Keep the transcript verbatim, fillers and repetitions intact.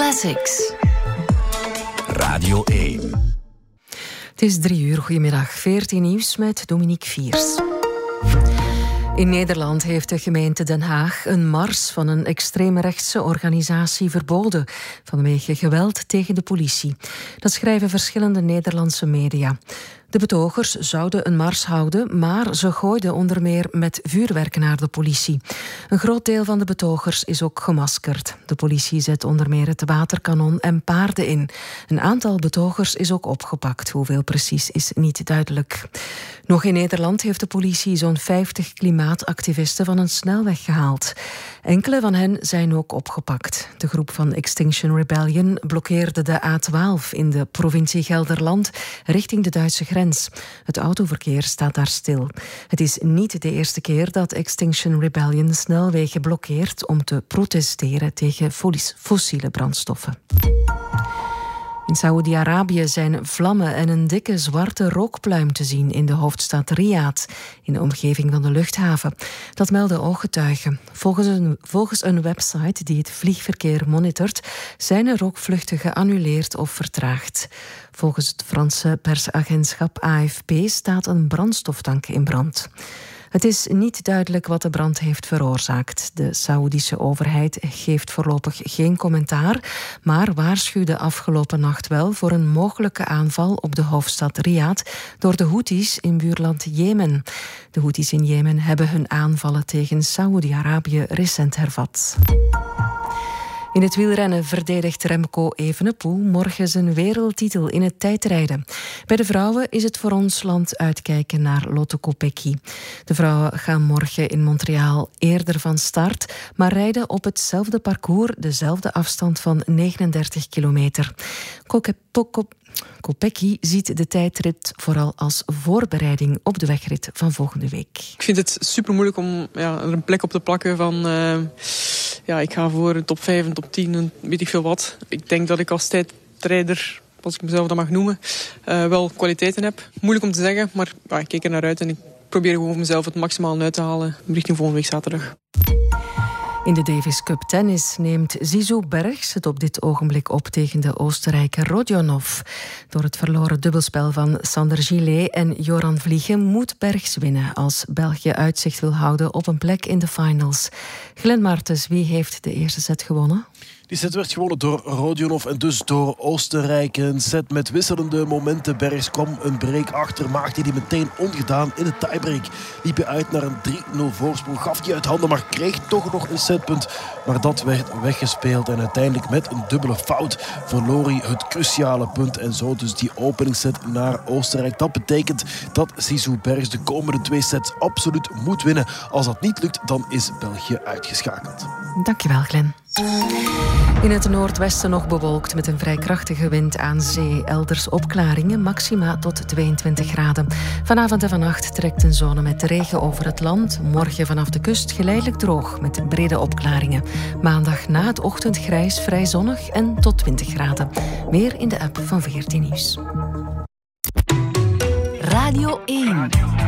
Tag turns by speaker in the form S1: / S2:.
S1: Classics.
S2: Radio één.
S1: Het is drie uur. Goedemiddag. veertien nieuws met Dominique Viers. In Nederland heeft de gemeente Den Haag een mars van een extreemrechtse organisatie verboden vanwege geweld tegen de politie. Dat schrijven verschillende Nederlandse media. De betogers zouden een mars houden, maar ze gooiden onder meer met vuurwerk naar de politie. Een groot deel van de betogers is ook gemaskerd. De politie zet onder meer het waterkanon en paarden in. Een aantal betogers is ook opgepakt. Hoeveel precies is niet duidelijk. Nog in Nederland heeft de politie zo'n vijftig klimaatactivisten van een snelweg gehaald. Enkele van hen zijn ook opgepakt. De groep van Extinction Rebellion blokkeerde de A twaalf in de provincie Gelderland richting de Duitse grens. Het autoverkeer staat daar stil. Het is niet de eerste keer dat Extinction Rebellion snelwegen blokkeert om te protesteren tegen fossiele brandstoffen. In Saoedi-Arabië zijn vlammen en een dikke zwarte rookpluim te zien in de hoofdstad Riyadh, in de omgeving van de luchthaven. Dat melden ooggetuigen. Volgens een, volgens een website die het vliegverkeer monitort, zijn er rookvluchten geannuleerd of vertraagd. Volgens het Franse persagentschap A F P staat een brandstoftank in brand. Het is niet duidelijk wat de brand heeft veroorzaakt. De Saoedische overheid geeft voorlopig geen commentaar, maar waarschuwde afgelopen nacht wel voor een mogelijke aanval op de hoofdstad Riyadh door de Houthis in buurland Jemen. De Houthis in Jemen hebben hun aanvallen tegen Saoedi-Arabië recent hervat. In het wielrennen verdedigt Remco Evenepoel morgen zijn wereldtitel in het tijdrijden. Bij de vrouwen is het voor ons land uitkijken naar Lotte Kopecky. De vrouwen gaan morgen in Montreal eerder van start, maar rijden op hetzelfde parcours dezelfde afstand van negenendertig kilometer. Kopecky ziet de tijdrit vooral als voorbereiding op de wegrit van volgende week.
S3: Ik vind het super moeilijk om ja, er een plek op te plakken van uh, ja, ik ga voor een top vijf, een top tien, en weet ik veel wat. Ik denk dat ik als tijdrijder, als ik mezelf dat mag noemen, uh, wel kwaliteiten heb. Moeilijk om te zeggen, maar ja, ik kijk er naar uit en ik probeer gewoon mezelf het maximaal uit te halen richting volgende week zaterdag.
S1: In de Davis Cup tennis neemt Zizou Bergs het op dit ogenblik op tegen de Oostenrijker Rodionov. Door het verloren dubbelspel van Sander Gillet en Joran Vliegen moet Bergs winnen als België uitzicht wil houden op een plek in de finals. Glenn Martens, wie heeft de eerste set gewonnen?
S4: Die set werd gewonnen door Rodionov en dus door Oostenrijk. Een set met wisselende momenten. Bergs kwam een break achter, maakte die meteen ongedaan in de tiebreak. Liep hij uit naar een drie nul voorsprong, gaf die uit handen, maar kreeg toch nog een setpunt. Maar dat werd weggespeeld en uiteindelijk met een dubbele fout verloor hij het cruciale punt. En zo dus die openingsset naar Oostenrijk. Dat betekent dat Zizou Bergs de komende twee sets absoluut moet winnen. Als dat niet lukt, dan is België uitgeschakeld.
S1: Dankjewel, Glenn. In het noordwesten nog bewolkt met een vrij krachtige wind aan zee. Elders opklaringen, maxima tot tweeëntwintig graden. Vanavond en vannacht trekt een zone met regen over het land. Morgen vanaf de kust geleidelijk droog met brede opklaringen. Maandag na het ochtend grijs, vrij zonnig en tot twintig graden. Meer in de app van veertien Nieuws.
S2: Radio één.